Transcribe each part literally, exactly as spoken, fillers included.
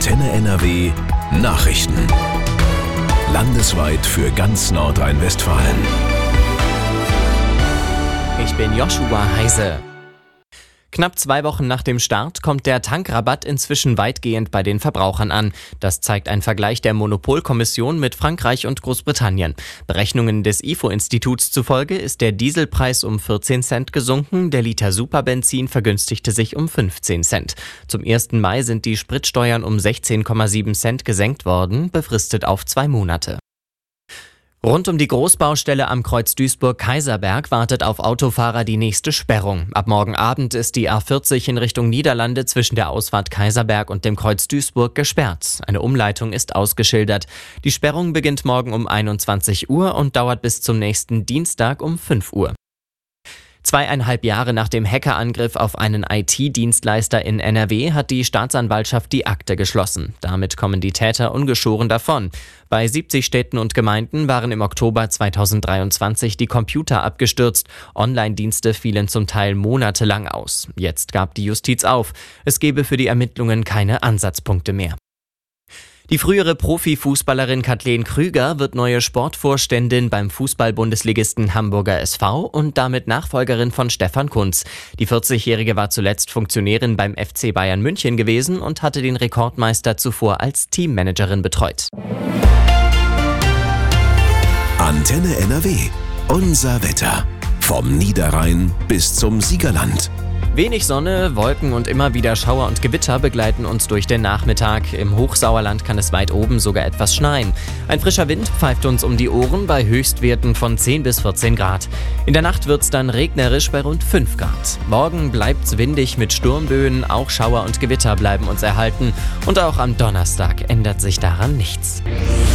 Antenne N R W Nachrichten. Landesweit für ganz Nordrhein-Westfalen. Ich bin Joshua Heise. Knapp zwei Wochen nach dem Start kommt der Tankrabatt inzwischen weitgehend bei den Verbrauchern an. Das zeigt ein Vergleich der Monopolkommission mit Frankreich und Großbritannien. Berechnungen des I F O-Instituts zufolge ist der Dieselpreis um vierzehn Cent gesunken, der Liter Superbenzin vergünstigte sich um fünfzehn Cent. Zum ersten Mai sind die Spritsteuern um sechzehn Komma sieben Cent gesenkt worden, befristet auf zwei Monate. Rund um die Großbaustelle am Kreuz Duisburg-Kaiserberg wartet auf Autofahrer die nächste Sperrung. Ab morgen Abend ist die A vierzig in Richtung Niederlande zwischen der Ausfahrt Kaiserberg und dem Kreuz Duisburg gesperrt. Eine Umleitung ist ausgeschildert. Die Sperrung beginnt morgen um einundzwanzig Uhr und dauert bis zum nächsten Dienstag um fünf Uhr. Zweieinhalb Jahre nach dem Hackerangriff auf einen I T-Dienstleister in N R W hat die Staatsanwaltschaft die Akte geschlossen. Damit kommen die Täter ungeschoren davon. Bei siebzig Städten und Gemeinden waren im Oktober zweitausenddreiundzwanzig die Computer abgestürzt. Online-Dienste fielen zum Teil monatelang aus. Jetzt gab die Justiz auf. Es gebe für die Ermittlungen keine Ansatzpunkte mehr. Die frühere Profifußballerin Kathleen Krüger wird neue Sportvorständin beim Fußball-Bundesligisten Hamburger S V und damit Nachfolgerin von Stefan Kuntz. Die vierzigjährige war zuletzt Funktionärin beim F C Bayern München gewesen und hatte den Rekordmeister zuvor als Teammanagerin betreut. Antenne N R W. Unser Wetter. Vom Niederrhein bis zum Siegerland. Wenig Sonne, Wolken und immer wieder Schauer und Gewitter begleiten uns durch den Nachmittag. Im Hochsauerland kann es weit oben sogar etwas schneien. Ein frischer Wind pfeift uns um die Ohren bei Höchstwerten von zehn bis vierzehn Grad. In der Nacht wird's dann regnerisch bei rund fünf Grad. Morgen bleibt's windig mit Sturmböen, auch Schauer und Gewitter bleiben uns erhalten. Und auch am Donnerstag ändert sich daran nichts.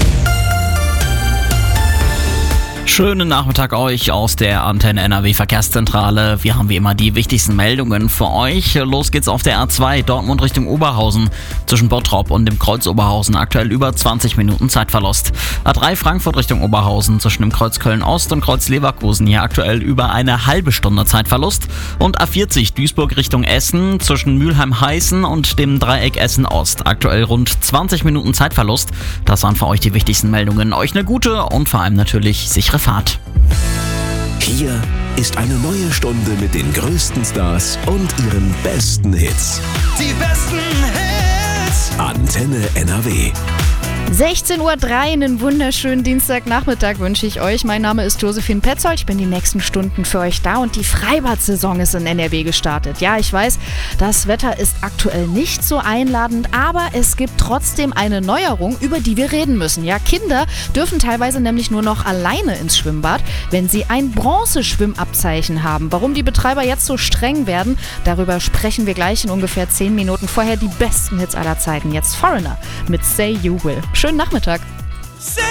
Schönen Nachmittag euch aus der Antenne N R W Verkehrszentrale. Wir haben wie immer die wichtigsten Meldungen für euch. Los geht's auf der A zwei Dortmund Richtung Oberhausen. Zwischen Bottrop und dem Kreuz Oberhausen aktuell über zwanzig Minuten Zeitverlust. A drei Frankfurt Richtung Oberhausen zwischen dem Kreuz Köln-Ost und Kreuz Leverkusen hier aktuell über eine halbe Stunde Zeitverlust. Und A vierzig Duisburg Richtung Essen zwischen Mülheim-Heißen und dem Dreieck Essen-Ost aktuell rund zwanzig Minuten Zeitverlust. Das waren für euch die wichtigsten Meldungen. Euch eine gute und vor allem natürlich sichere Fahrt. Hier ist eine neue Stunde mit den größten Stars und ihren besten Hits. Die besten Hits. Antenne N R W. sechzehn Uhr drei, einen wunderschönen Dienstagnachmittag wünsche ich euch. Mein Name ist Josephine Petzold. Ich bin die nächsten Stunden für euch da und die Freibad-Saison ist in N R W gestartet. Ja, ich weiß, das Wetter ist aktuell nicht so einladend, aber es gibt trotzdem eine Neuerung, über die wir reden müssen. Ja, Kinder dürfen teilweise nämlich nur noch alleine ins Schwimmbad, wenn sie ein Bronzeschwimmabzeichen haben. Warum die Betreiber jetzt so streng werden, darüber sprechen wir gleich in ungefähr zehn Minuten. Vorher die besten Hits aller Zeiten. Jetzt Foreigner mit Say You Will. Schönen Nachmittag.